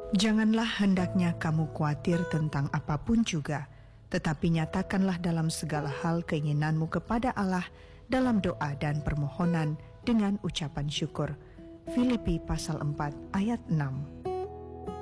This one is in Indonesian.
Janganlah hendaknya kamu khawatir tentang apapun juga, tetapi nyatakanlah dalam segala hal keinginanmu kepada Allah dalam doa dan permohonan dengan ucapan syukur. Filipi pasal 4 ayat 6.